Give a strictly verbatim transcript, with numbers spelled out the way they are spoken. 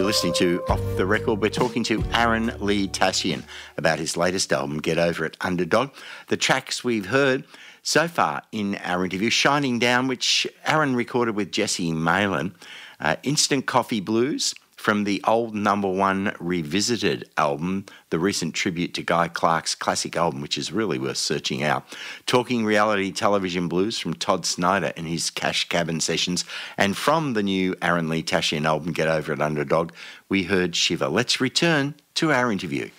listening to Off the Record. We're talking to Aaron Lee Tashian about his latest album, Get Over It, Underdog. The tracks we've heard so far in our interview, Shining Down, which Aaron recorded with Jesse Malin, uh, Instant Coffee Blues from the old number one Revisited album, the recent tribute to Guy Clark's classic album, which is really worth searching out. Talking Reality Television Blues from Todd Snyder in his Cash Cabin sessions. And from the new Aaron Lee Tashian album, Get Over It, Underdog, we heard Shiver. Let's return to our interview.